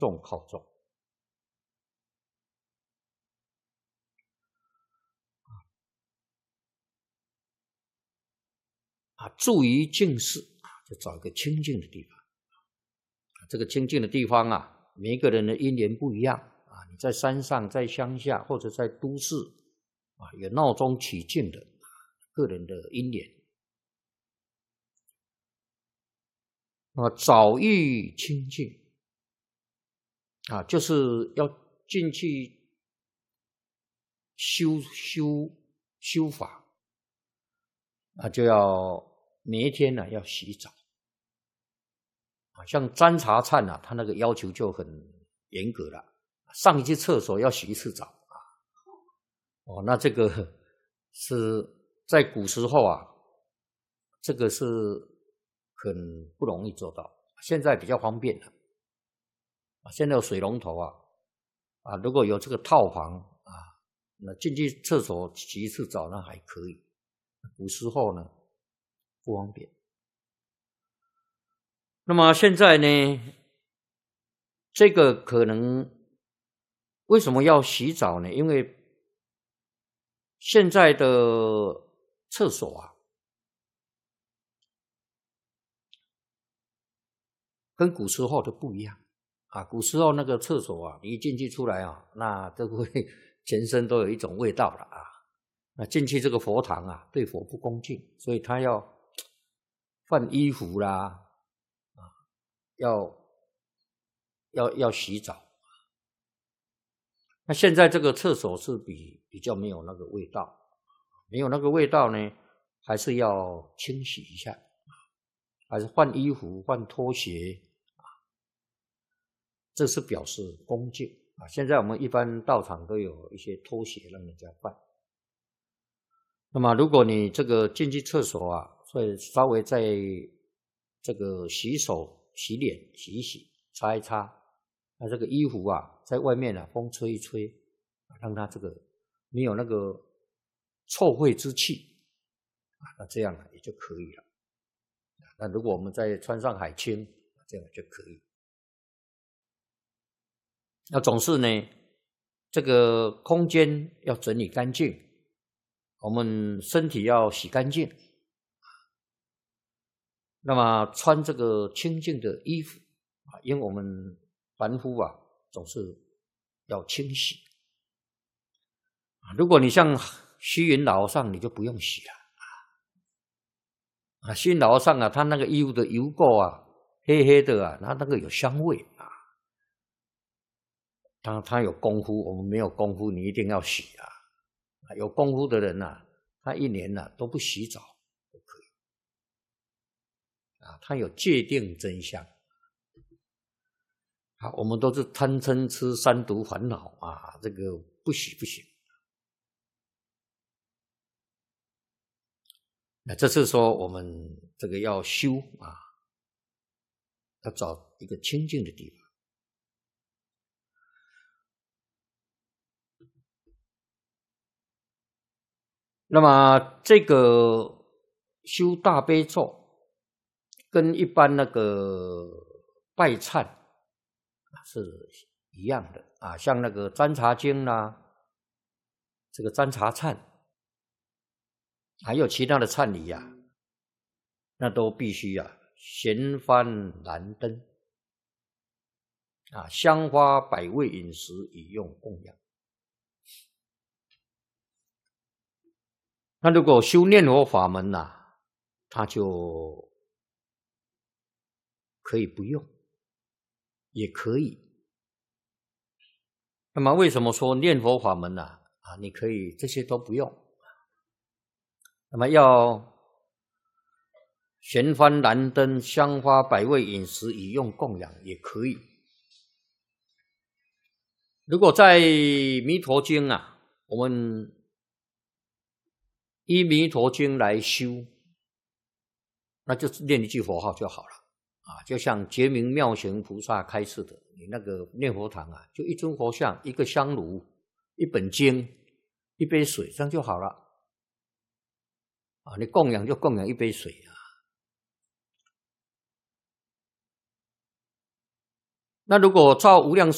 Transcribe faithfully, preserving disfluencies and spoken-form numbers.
重靠重。啊，住于净室，就找一个清净的地方。这个清净的地方啊，每一个人的因缘不一样啊。你在山上，在乡下，或者在都市啊，有闹中取静的个人的因缘。啊，早遇清净啊，就是要进去修修修法啊，就要每一天呢、啊、要洗澡啊。像沾茶忏啊，他那个要求就很严格了，上一次厕所要洗一次澡啊。哦，那这个是在古时候啊，这个是很不容易做到，现在比较方便了。现在有水龙头啊，啊，如果有这个套房啊，那进去厕所洗一次澡那还可以。古时候呢不方便。那么现在呢，这个可能为什么要洗澡呢？因为现在的厕所啊，跟古时候的不一样啊。古时候那个厕所啊，你一进去出来啊，那都会全身都有一种味道了啊。那进去这个佛堂啊，对佛不恭敬，所以他要换衣服啦，啊，要要要洗澡。那现在这个厕所是比比较没有那个味道，没有那个味道呢，还是要清洗一下，还是换衣服、换拖鞋啊，这是表示恭敬啊。现在我们一般道场都有一些拖鞋让人家换。那么如果你这个进去厕所啊，会稍微在这个洗手、洗脸、洗一洗、擦一擦，那这个衣服啊，在外面啊，风吹一吹，让它这个没有那个臭秽之气啊，那这样啊也就可以了。那如果我们再穿上海青，这样就可以。那总是呢，这个空间要整理干净，我们身体要洗干净，那么穿这个清净的衣服啊，因为我们凡夫啊总是要清洗。如果你像虚云老和尚，你就不用洗了啊。虚云老和尚啊，他那个衣服的油垢啊，黑黑的啊，他那个有香味啊。他他有功夫，我们没有功夫，你一定要洗啊。有功夫的人啊，他一年啊都不洗澡都可以啊。他有戒定真相。好，我们都是贪嗔痴三毒烦恼啊，这个不洗不行。那这是说我们这个要修啊，要找一个清净的地方。那么这个修大悲咒跟一般那个拜忏是一样的啊，像那个占茶经啦，这个占茶忏，还有其他的忏礼啊，那都必须啊闲幡燃灯啊，香花百味饮食以用供养。那如果修念佛法门啊，他就可以不用，也可以。那么为什么说念佛法门啊，啊，你可以这些都不用？那么要闲幡燃灯、香花百味饮食以用供养也可以。如果在弥陀经啊，我们依弥陀经来修，那就是念一句佛号就好了啊。就像觉明妙行菩萨开示的，你那个念佛堂啊，就一尊佛像、一个香炉、一本经、一杯水，这样就好了啊。你供养就供养一杯水啊。 那如果照无量